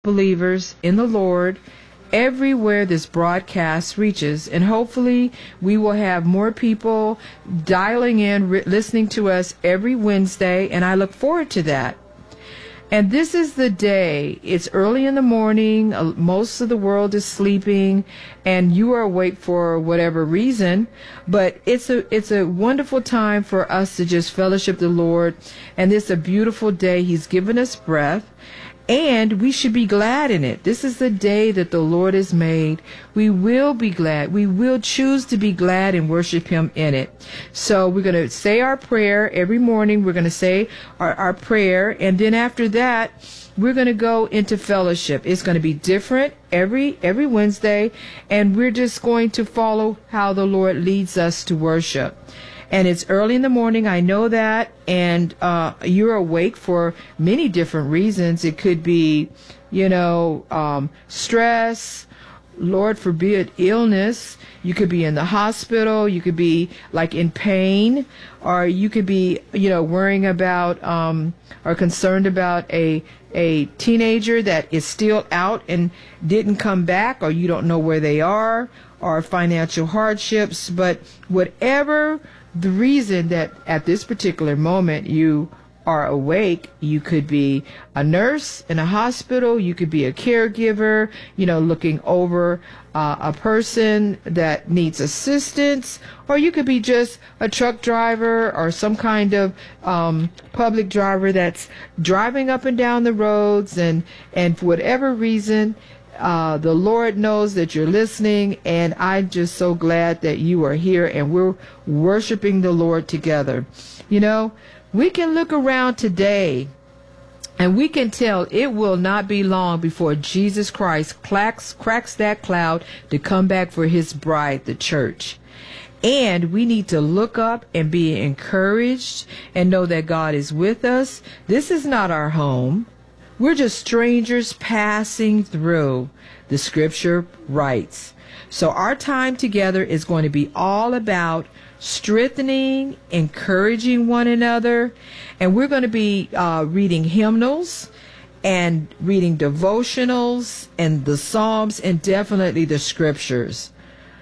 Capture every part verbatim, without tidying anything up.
believers in the Lord everywhere this broadcast reaches, and hopefully we will have more people dialing in, re- listening to us every Wednesday, and I look forward to that. And this is the day. It's early in the morning. Uh, most of the world is sleeping, and you are awake for whatever reason. But it's a it's a wonderful time for us to just fellowship the Lord. And it's a beautiful day. He's given us breath, and we should be glad in it. This is the day that the Lord has made. We will be glad. We will choose to be glad and worship Him in it. So we're going to say our prayer every morning. We're going to say our, our prayer. And then after that, we're going to go into fellowship. It's going to be different every every Wednesday. And we're just going to follow how the Lord leads us to worship. And it's early in the morning, I know that, and uh, you're awake for many different reasons. It could be, you know, um, stress, Lord forbid, illness. You could be in the hospital. You could be like in pain, or you could be, you know, worrying about um, or concerned about a a teenager that is still out and didn't come back, or you don't know where they are, or financial hardships. But whatever the reason that at this particular moment you are awake, you could be a nurse in a hospital, you could be a caregiver, you know, looking over uh, a person that needs assistance, or you could be just a truck driver or some kind of um, public driver that's driving up and down the roads, and, and for whatever reason, Uh, the Lord knows that you're listening, and I'm just so glad that you are here and we're worshiping the Lord together. You know, we can look around today and we can tell it will not be long before Jesus Christ cracks, cracks that cloud to come back for His bride, the church. And we need to look up and be encouraged and know that God is with us. This is not our home. We're just strangers passing through, the scripture writes. So our time together is going to be all about strengthening, encouraging one another. And we're going to be uh, reading hymnals and reading devotionals and the Psalms and definitely the scriptures.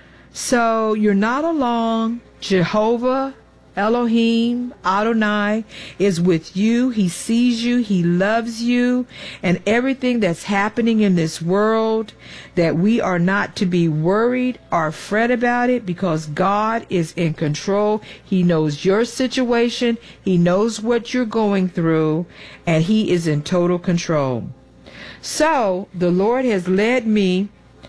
So you're not alone. Jehovah Elohim, Adonai, is with you. He sees you. He loves you. And everything that's happening in this world, that we are not to be worried or fret about it, because God is in control. He knows your situation. He knows what you're going through, and He is in total control. So the Lord has led me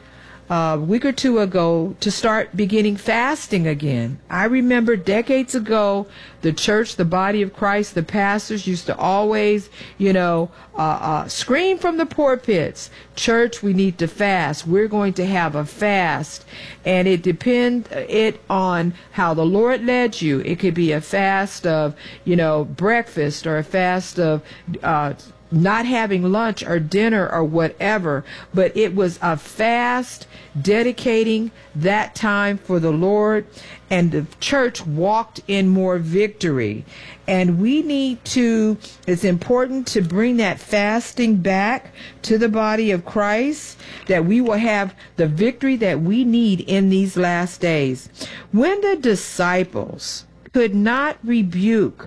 a week or two ago to start beginning fasting again. I remember decades ago, the church, the body of Christ, the pastors used to always, you know, uh, uh, scream from the pulpits, church, we need to fast. We're going to have a fast. And it depends it on how the Lord led you. It could be a fast of, you know, breakfast, or a fast of uh not having lunch or dinner or whatever, but it was a fast dedicating that time for the Lord, and the church walked in more victory. And we need to, it's important to bring that fasting back to the body of Christ, that we will have the victory that we need in these last days. When the disciples could not rebuke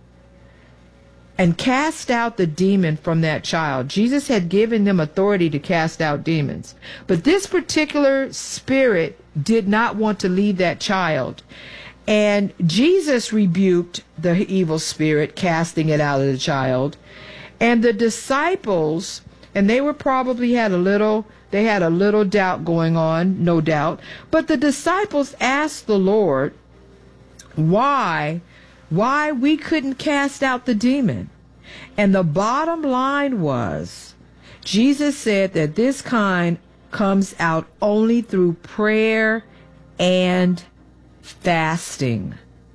and cast out the demon from that child. Jesus had given them authority to cast out demons. But this particular spirit did not want to leave that child. And Jesus rebuked the evil spirit, casting it out of the child. And the disciples, and they were probably had a little, they had a little doubt going on, no doubt. But the disciples asked the Lord why why we couldn't cast out the demon. And the bottom line was, Jesus said that this kind comes out only through prayer and fasting.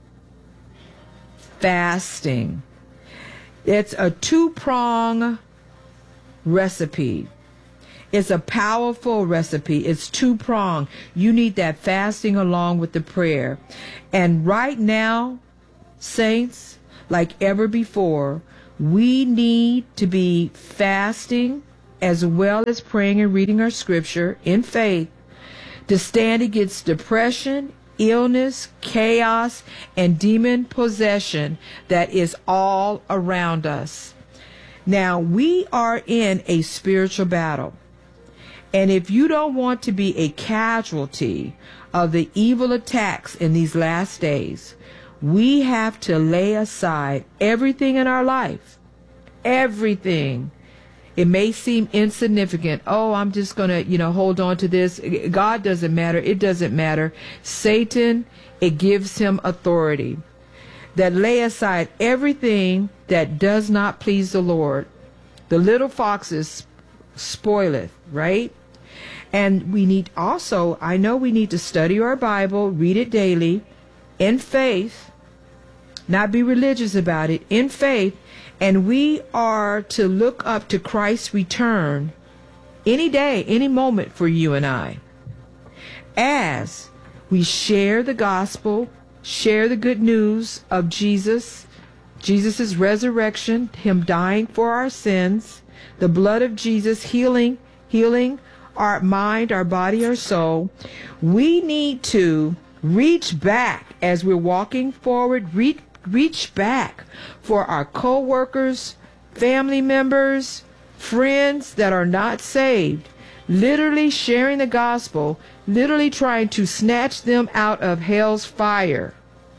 Fasting. It's a two-prong recipe. It's a powerful recipe. It's two-prong. You need that fasting along with the prayer. And right now, saints, like ever before, we need to be fasting as well as praying and reading our scripture in faith to stand against depression, illness, chaos, and demon possession that is all around us. Now, we are in a spiritual battle. And if you don't want to be a casualty of the evil attacks in these last days, we have to lay aside everything in our life. Everything. It may seem insignificant. Oh, I'm just going to, you know, hold on to this. God doesn't matter. It doesn't matter. Satan, it gives him authority. That lay aside everything that does not please the Lord. The little foxes spoileth, right? And we need also, I know we need to study our Bible, read it daily, in faith, not be religious about it, in faith, and we are to look up to Christ's return any day, any moment for you and I. As we share the gospel, share the good news of Jesus, Jesus' resurrection, him dying for our sins, the blood of Jesus healing, healing our mind, our body, our soul. We need to reach back as we're walking forward, reach, reach back for our co-workers, family members, friends that are not saved, literally sharing the gospel, literally trying to snatch them out of hell's fire.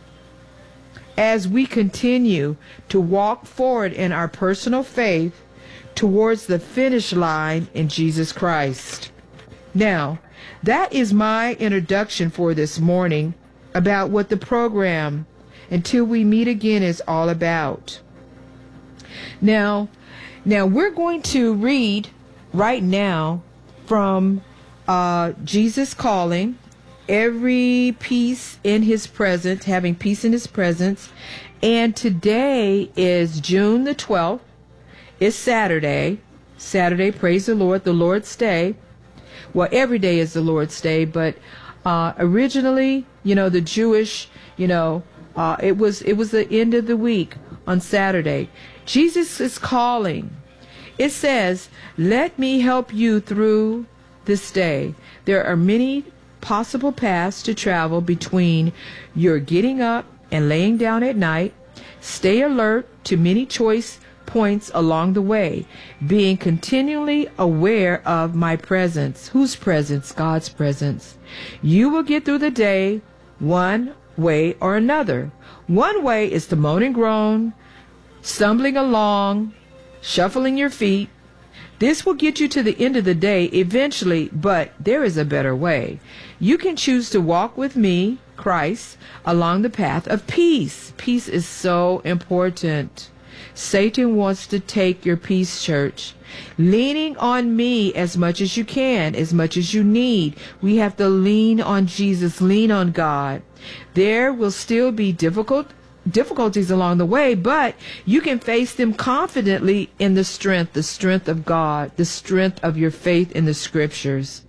As we continue to walk forward in our personal faith towards the finish line in Jesus Christ. Now, that is my introduction for this morning about what the program Until We Meet Again is all about. Now, now we're going to read right now from uh, Jesus Calling, every peace in his presence, having peace in his presence. And today is June the twelfth. It's Saturday. Saturday, praise the Lord, the Lord's Day. Well, every day is the Lord's Day, but uh, originally, you know, the Jewish, you know, uh, it was it was the end of the week on Saturday. Jesus is calling. It says, "Let me help you through this day." There are many possible paths to travel between your getting up and laying down at night. Stay alert to many choice points along the way, being continually aware of my presence. Whose presence? God's presence. You will get through the day one way or another. One way is to moan and groan, stumbling along, shuffling your feet. This will get you to the end of the day eventually, but there is a better way. You can choose to walk with me, Christ, along the path of peace. Peace is so important. Satan wants to take your peace, church. Leaning on me as much as you can, as much as you need. We have to lean on Jesus, lean on God. There will still be difficult difficulties along the way, but you can face them confidently in the strength, the strength of God, the strength of your faith in the scriptures.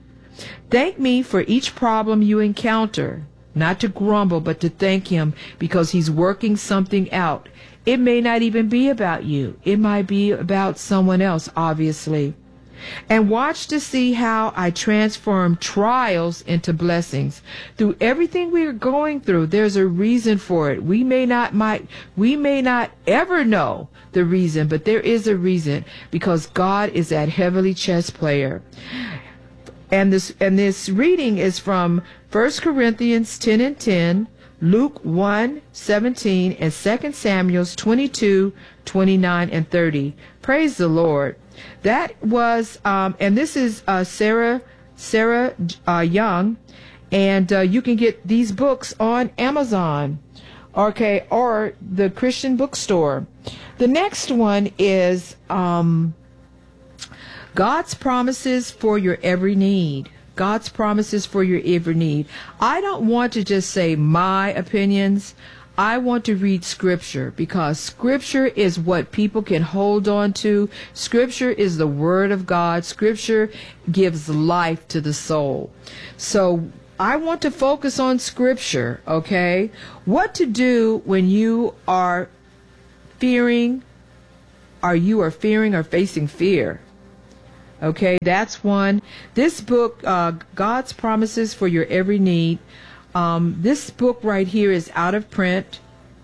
Thank me for each problem you encounter, not to grumble, but to thank him because he's working something out. It may not even be about you. It might be about someone else, obviously. And watch to see how I transform trials into blessings. Through everything we are going through, there's a reason for it. We may not might we may not ever know the reason, but there is a reason because God is that heavenly chess player. And this and this reading is from First Corinthians ten and ten, Luke one seventeen, and Second Samuel twenty-two, twenty-nine, and thirty. Praise the Lord. That was, um, and this is uh, Sarah Sarah uh, Young, and uh, you can get these books on Amazon, okay, or the Christian bookstore. The next one is um, God's promises for your every need. God's promises for your every need. I don't want to just say my opinions. I want to read scripture because scripture is what people can hold on to. Scripture is the word of God. Scripture gives life to the soul. So I want to focus on scripture, okay? What to do when you are fearing, or you are fearing or facing fear. Okay, that's one. This book, uh, God's Promises for Your Every Need. Um, this book right here is out of print,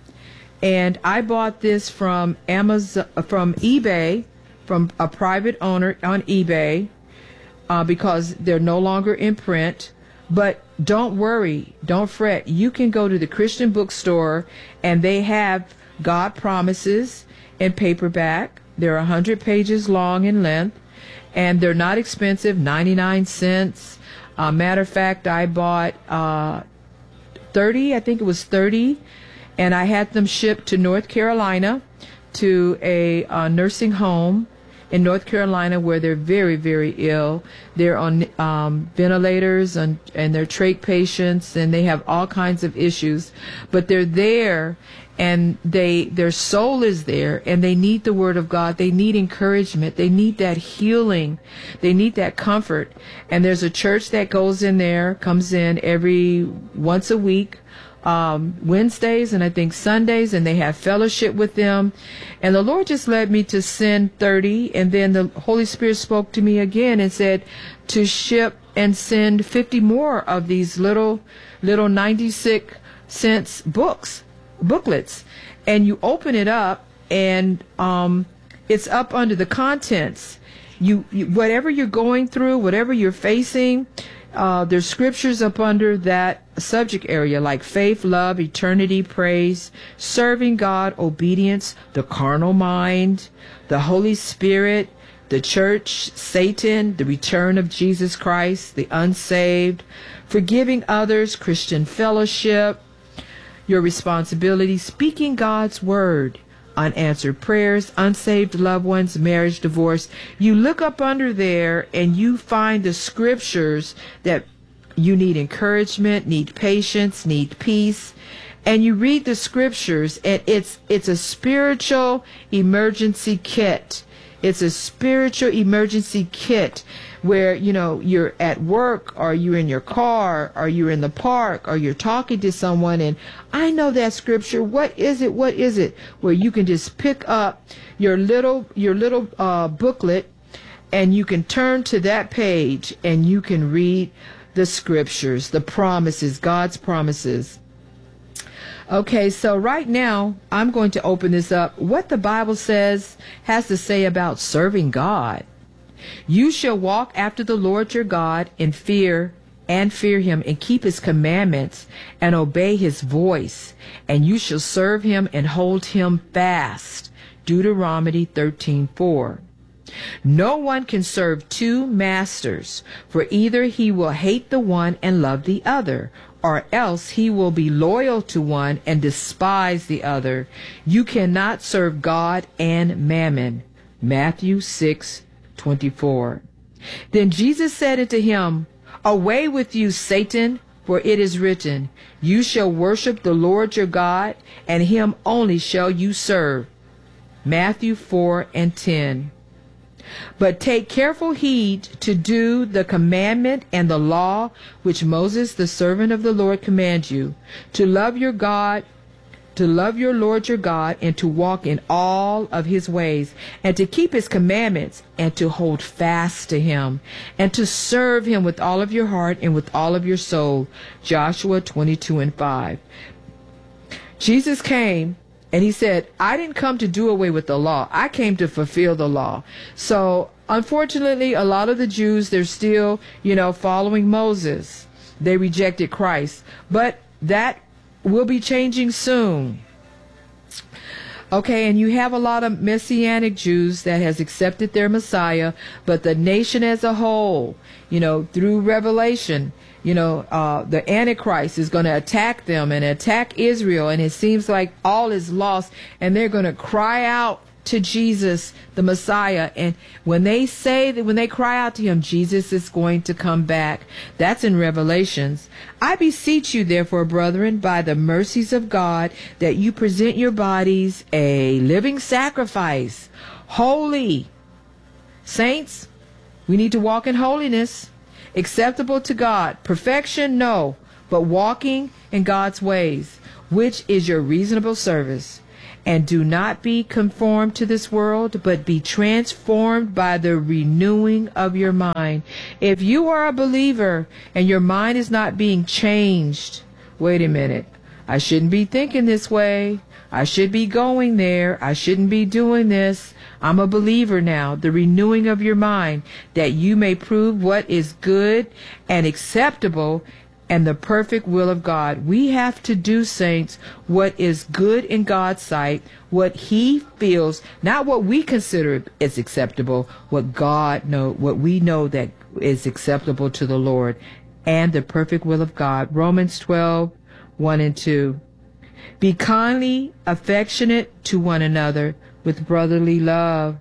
and I bought this from Amazon, from eBay, from a private owner on eBay, uh, because they're no longer in print. But don't worry, don't fret. You can go to the Christian bookstore, and they have God Promises in paperback. They're one hundred pages long in length, and they're not expensive, ninety-nine cents. Uh, matter of fact, I bought uh, thirty, I think it was thirty, and I had them shipped to North Carolina, to a uh, nursing home in North Carolina, where they're very, very ill. They're on um, ventilators, and, and they're trach patients, and they have all kinds of issues. But they're there, and they their soul is there, and they need the Word of God. They need encouragement. They need that healing. They need that comfort. And there's a church that goes in there, comes in every once a week, Um, Wednesdays and I think Sundays, and they have fellowship with them. And the Lord just led me to send thirty, and then the Holy Spirit spoke to me again and said to ship and send fifty more of these little, little ninety-six cents books, booklets. And you open it up, and um, it's up under the contents. You, you whatever you're going through, whatever you're facing, Uh, there's scriptures up under that subject area, like faith, love, eternity, praise, serving God, obedience, the carnal mind, the Holy Spirit, the church, Satan, the return of Jesus Christ, the unsaved, forgiving others, Christian fellowship, your responsibility, speaking God's word, unanswered prayers, unsaved loved ones, marriage, divorce. You look up under there and you find the scriptures that you need encouragement, need patience, need peace. And you read the scriptures, and it's it's a spiritual emergency kit. It's a spiritual emergency kit where, you know, you're at work, or you're in your car, or you're in the park, or you're talking to someone, and I know that scripture. What is it? What is it? Where you can just pick up your little your little uh, booklet, and you can turn to that page, and you can read the scriptures, the promises, God's promises. Okay, so right now I'm going to open this up. What the Bible says has to say about serving God. You shall walk after the Lord your God in fear, and fear him, and keep his commandments, and obey his voice, and you shall serve him and hold him fast. Deuteronomy thirteen four. No one can serve two masters, for either he will hate the one and love the other, or else he will be loyal to one and despise the other. You cannot serve God and mammon. Matthew six twenty-four. Then Jesus said unto him, Away with you, Satan, for it is written, You shall worship the Lord your God, and him only shall you serve. Matthew four and ten. But take careful heed to do the commandment and the law which Moses, the servant of the Lord, commands you, to love your God, to love your Lord your God, and to walk in all of his ways, and to keep his commandments, and to hold fast to him, and to serve him with all of your heart and with all of your soul. Joshua twenty-two and five. Jesus came, and he said, I didn't come to do away with the law. I came to fulfill the law. So, unfortunately, a lot of the Jews, they're still, you know, following Moses. They rejected Christ. But that will be changing soon. Okay, and you have a lot of Messianic Jews that has accepted their Messiah, but the nation as a whole, you know, through Revelation, you know, uh, the Antichrist is going to attack them and attack Israel, and it seems like all is lost, and they're going to cry out to Jesus, the Messiah. And when they say that, when they cry out to him, Jesus is going to come back. That's in Revelations. I beseech you, therefore, brethren, by the mercies of God, that you present your bodies a living sacrifice, holy. Saints, we need to walk in holiness. Acceptable to God. Perfection, no, but walking in God's ways, which is your reasonable service. And do not be conformed to this world, but be transformed by the renewing of your mind. If you are a believer and your mind is not being changed, wait a minute, I shouldn't be thinking this way. I should be going there. I shouldn't be doing this. I'm a believer now. The renewing of your mind, that you may prove what is good and acceptable and the perfect will of God. We have to do, saints, what is good in God's sight, what He feels, not what we consider is acceptable, what God know, what we know that is acceptable to the Lord, and the perfect will of God. Romans twelve, one and two. Be kindly affectionate to one another with brotherly love.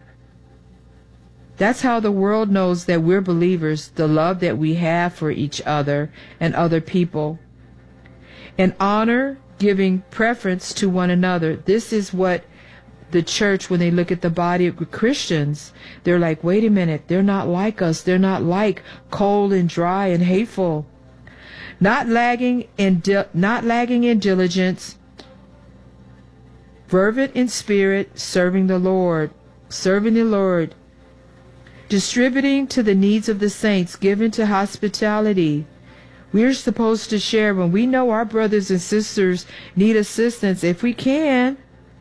That's how the world knows that we're believers, the love that we have for each other and other people. And honor, giving preference to one another. This is what the church, when they look at the body of Christians, they're like, wait a minute, they're not like us. They're not like cold and dry and hateful. Not lagging in, di- not lagging in diligence, fervent in spirit, serving the Lord, serving the Lord. Distributing to the needs of the saints, given to hospitality. We're supposed to share when we know our brothers and sisters need assistance. If we can,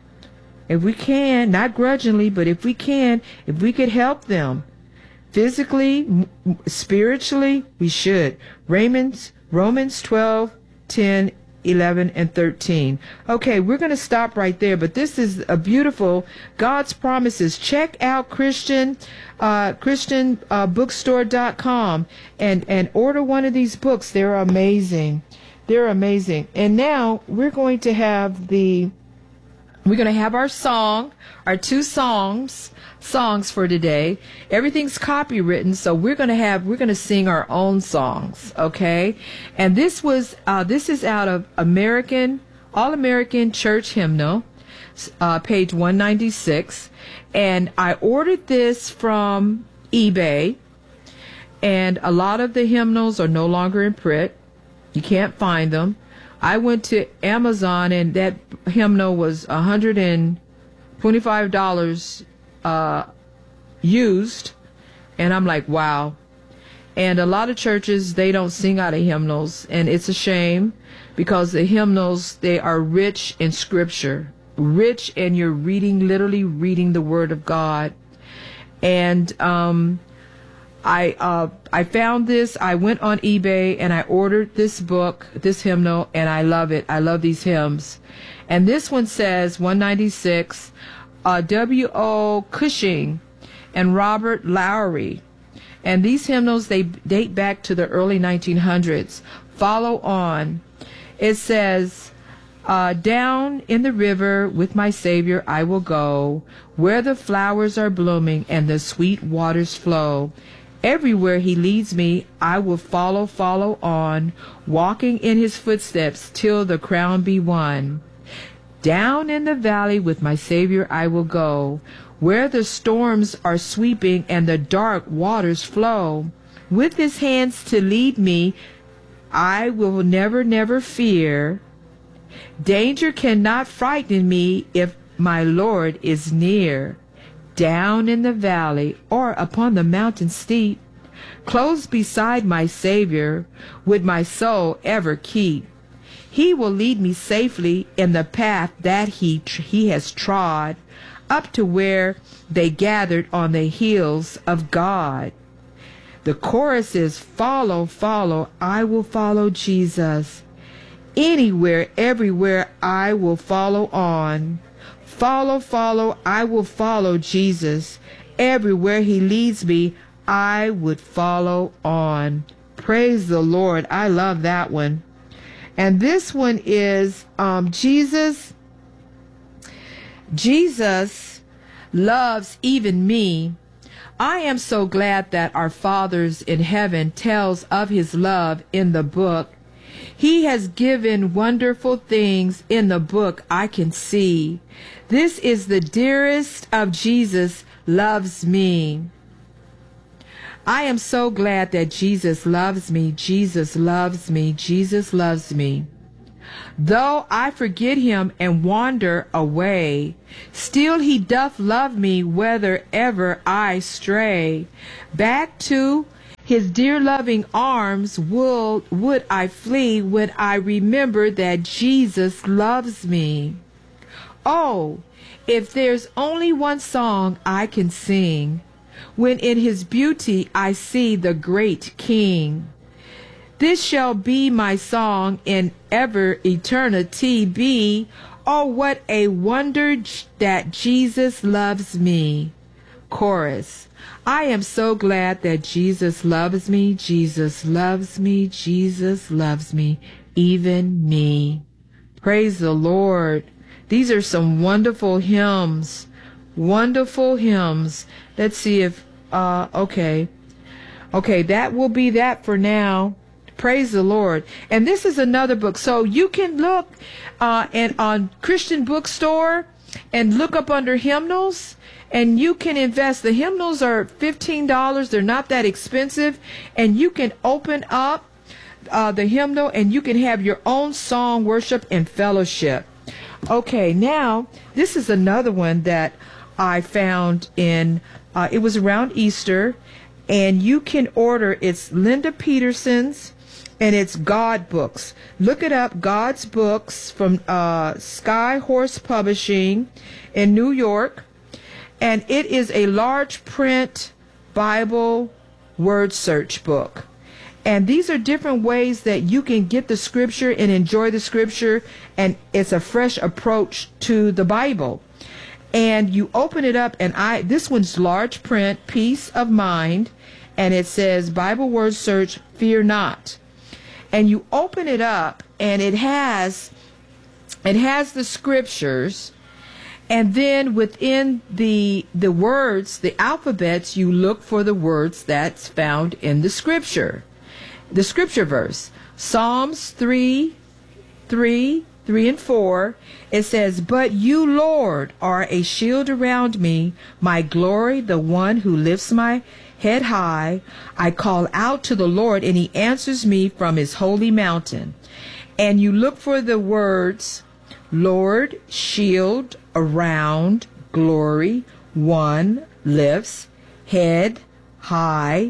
if we can, not grudgingly, but if we can, if we could help them physically, m- spiritually, we should. Romans, Romans twelve, ten, eleven, and thirteen. Okay, we're going to stop right there, but this is a beautiful God's promises. Check out Christian uh, Christian uh, bookstore dot com and, and order one of these books. They're amazing. They're amazing. And now we're going to have the, we're going to have our song, our two songs, songs for today. Everything's copywritten, so we're going to have, we're going to sing our own songs, okay? And this was, uh, this is out of American, All American Church Hymnal, uh, page one ninety-six. And I ordered this from eBay, and a lot of the hymnals are no longer in print. You can't find them. I went to Amazon, and that hymnal was one hundred twenty-five dollars uh, used, and I'm like, wow. And a lot of churches, they don't sing out of hymnals, and it's a shame, because the hymnals, they are rich in scripture, rich, and you're reading, literally reading the Word of God. And um, I uh, I found this. I went on eBay and I ordered this book, this hymnal, and I love it. I love these hymns. And this one says one ninety-six, uh, W O Cushing and Robert Lowry. And these hymnals, they date back to the early nineteen hundreds. Follow on. It says, uh, down in the river with my Savior I will go, where the flowers are blooming and the sweet waters flow. Everywhere he leads me, I will follow, follow on, walking in his footsteps till the crown be won. Down in the valley with my Savior I will go, where the storms are sweeping and the dark waters flow. With his hands to lead me, I will never, never fear. Danger cannot frighten me if my Lord is near. Down in the valley or upon the mountain steep, close beside my Savior, would my soul ever keep. He will lead me safely in the path that he, tr- he has trod, up to where they gathered on the hills of God. The chorus is, follow, follow, I will follow Jesus. Anywhere, everywhere, I will follow on. Follow, follow, I will follow Jesus. Everywhere he leads me, I would follow on. Praise the Lord. I love that one. And this one is um, Jesus. Jesus loves even me. I am so glad that our Fathers in heaven tells of his love in the book. He has given wonderful things in the book I can see. This is the dearest of Jesus loves me. I am so glad that Jesus loves me. Jesus loves me. Jesus loves me. Though I forget him and wander away, still he doth love me whether ever I stray. Back to his dear loving arms will, would I flee when I remember that Jesus loves me. Oh, if there's only one song I can sing, when in his beauty I see the great King, this shall be my song in ever eternity be. Oh, what a wonder that Jesus loves me. Chorus. I am so glad that Jesus loves me, Jesus loves me, Jesus loves me, even me. Praise the Lord. These are some wonderful hymns, wonderful hymns. Let's see if, uh, okay. Okay, that will be that for now. Praise the Lord. And this is another book. So you can look uh, and on Christian Bookstore and look up under hymnals, and you can invest. The hymnals are fifteen dollars. They're not that expensive. And you can open up uh, the hymnal and you can have your own song, worship, and fellowship. Okay, now this is another one that I found in, uh, it was around Easter, and you can order, it's Linda Peterson's, and it's God Books. Look it up, God's Books from uh, Sky Horse Publishing in New York. And it is a large print Bible word search book. And these are different ways that you can get the scripture and enjoy the scripture. And it's a fresh approach to the Bible. And you open it up, and I this one's large print, Peace of Mind. And it says Bible word search, fear not. And you open it up, and it has it has the scriptures, and then within the the words, the alphabets, you look for the words that's found in the scripture, the scripture verse. Psalms three, three, three and four. It says, "But you, Lord, are a shield around me, my glory, the one who lifts my head high. I call out to the Lord, and he answers me from his holy mountain." And you look for the words Lord, shield, around, glory, one, lifts, head, high,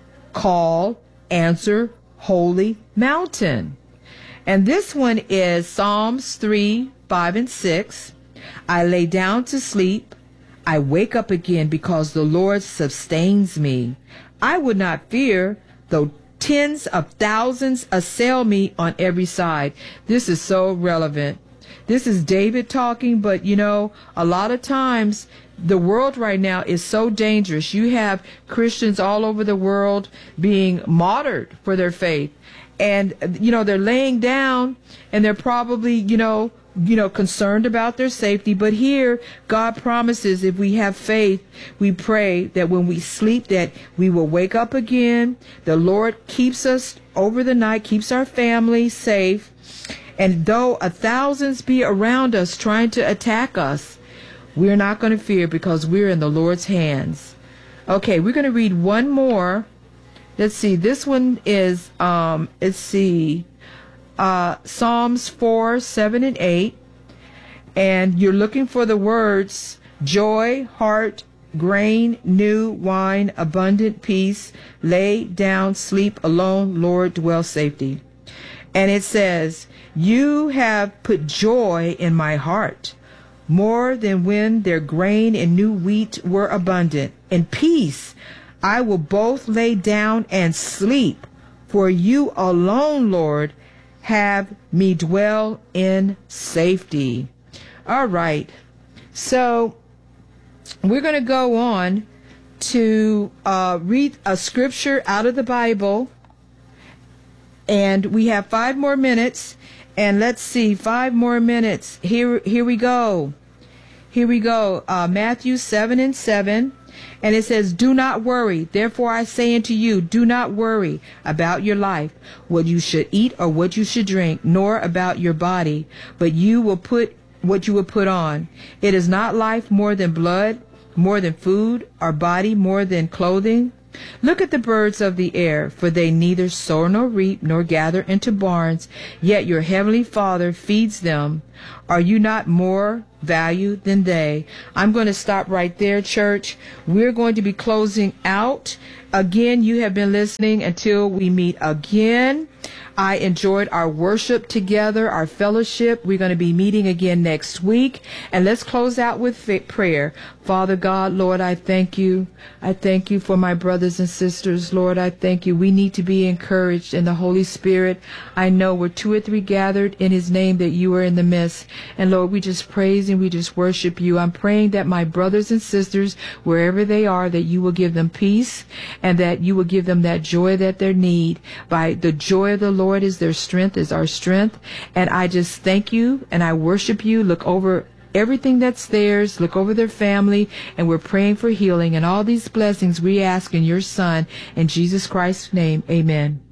call, answer, holy mountain. And this one is Psalms three, five, and six. I lay down to sleep. I wake up again because the Lord sustains me. I would not fear, though tens of thousands assail me on every side. This is so relevant. This is David talking, but you know, a lot of times the world right now is so dangerous. You have Christians all over the world being martyred for their faith. And, you know, they're laying down and they're probably, you know, you know, concerned about their safety. But here, God promises if we have faith, we pray that when we sleep, that we will wake up again. The Lord keeps us over the night, keeps our family safe. And though a thousands be around us trying to attack us, we're not going to fear because we're in the Lord's hands. Okay, we're going to read one more. Let's see. This one is, um, let's see. Uh, Psalms four, seven, and eight, and you're looking for the words joy, heart, grain, new wine, abundant peace, lay down, sleep alone, Lord, dwell safety. And it says, you have put joy in my heart, more than when their grain and new wheat were abundant. In peace I will both lay down and sleep, for you alone, Lord, have me dwell in safety. All right. So we're going to go on to uh, read a scripture out of the Bible. And we have five more minutes. And let's see, five more minutes. Here, here we go. Here we go. Uh, Matthew seven and seven. And it says, do not worry. Therefore I say unto you, do not worry about your life, what you should eat or what you should drink, nor about your body, but you will put what you will put on. It is not life more than blood, more than food, or body more than clothing. Look at the birds of the air, for they neither sow nor reap nor gather into barns, yet your heavenly Father feeds them. Are you not more valued than they? I'm going to stop right there, church. We're going to be closing out. Again, you have been listening until we meet again. I enjoyed our worship together, our fellowship. We're going to be meeting again next week. And let's close out with prayer. Father God, Lord, I thank you. I thank you for my brothers and sisters. Lord, I thank you. We need to be encouraged in the Holy Spirit. I know where two or three gathered in his name that you are in the midst. And Lord, we just praise and we just worship you. I'm praying that my brothers and sisters, wherever they are, that you will give them peace and that you will give them that joy that they need. By the joy of the Lord is their strength, is our strength. And I just thank you and I worship you. Look over everything that's theirs, look over their family, and we're praying for healing and all these blessings we ask in your Son, in Jesus Christ's name. Amen.